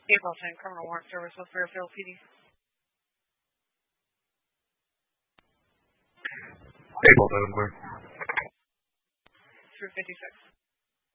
April 10 Criminal Warrant Service with Fairfield PD. April 7 clear. Through 56.